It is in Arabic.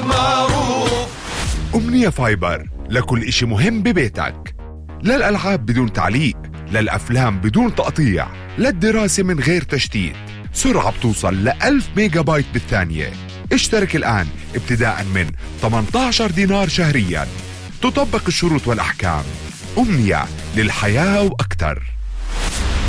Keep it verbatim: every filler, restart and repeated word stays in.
معروف. أمنية فايبر لكل إشي مهم ببيتك، للألعاب بدون تعليق، للأفلام بدون تقطيع، للدراسة من غير تشتيت، سرعة بتوصل لألف ميجا بايت بالثانية. اشترك الآن ابتداء من ثمانية عشر دينار شهريا. تطبق الشروط والأحكام. أمنية، للحياة وأكثر.